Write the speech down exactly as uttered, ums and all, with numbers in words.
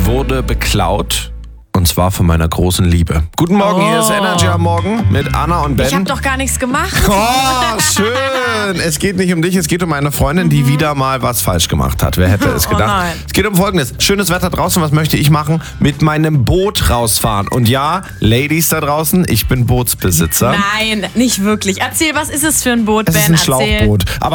wurde beklaut. Und zwar von meiner großen Liebe. Guten Morgen, Oh. hier ist Energy am Morgen mit Anna und Ben. Ich habe doch gar nichts gemacht. Oh, schön. Es geht nicht um dich, es geht um eine Freundin, die wieder mal was falsch gemacht hat. Wer hätte es Oh gedacht? nein. Es geht um Folgendes. Schönes Wetter draußen, was möchte ich machen? Mit meinem Boot rausfahren. Und ja, Ladies da draußen, ich bin Bootsbesitzer. Nein, nicht wirklich. Erzähl, was ist es für ein Boot, Es Ben? ist ein Erzähl. Schlauchboot. Aber